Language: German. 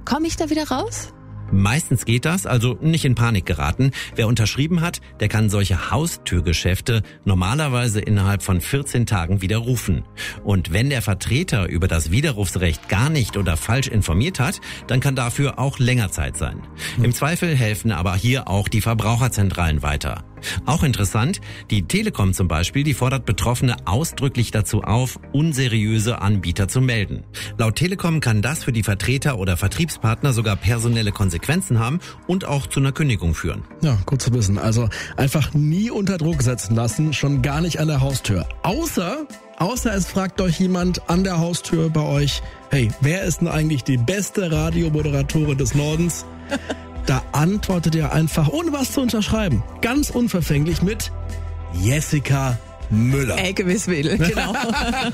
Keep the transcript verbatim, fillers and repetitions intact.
Komme ich da wieder raus? Meistens geht das, also nicht in Panik geraten. Wer unterschrieben hat, der kann solche Haustürgeschäfte normalerweise innerhalb von vierzehn Tagen widerrufen. Und wenn der Vertreter über das Widerrufsrecht gar nicht oder falsch informiert hat, dann kann dafür auch länger Zeit sein. Hm. Im Zweifel helfen aber hier auch die Verbraucherzentralen weiter. Auch interessant, die Telekom zum Beispiel, die fordert Betroffene ausdrücklich dazu auf, unseriöse Anbieter zu melden. Laut Telekom kann das für die Vertreter oder Vertriebspartner sogar personelle Konsequenzen haben und auch zu einer Kündigung führen. Ja, gut zu wissen. Also einfach nie unter Druck setzen lassen, schon gar nicht an der Haustür. Außer, außer es fragt euch jemand an der Haustür bei euch, hey, wer ist denn eigentlich die beste Radiomoderatorin des Nordens? Da antwortet ihr einfach, ohne was zu unterschreiben, ganz unverfänglich mit Jessica Müller. Ecke Wisswedel, genau.